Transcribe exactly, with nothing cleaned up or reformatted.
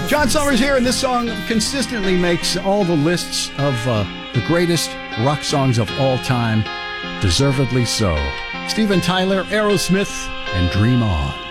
John Summers here, and this song consistently makes all the lists of uh, the greatest rock songs of all time. Deservedly so. Steven Tyler, Aerosmith, and Dream On.